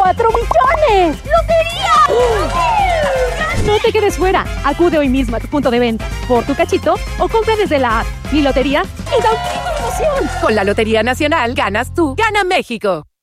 ¡4 millones! ¡Lotería! No te quedes fuera. Acude hoy mismo a tu punto de venta por tu cachito o compra desde la app. Mi lotería es auténtica emoción. Con la Lotería Nacional, ganas tú, gana México.